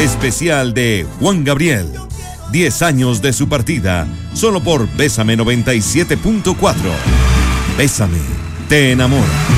especial de Juan Gabriel. 10 años de su partida, solo por Bésame 97.4. Bésame, te enamora.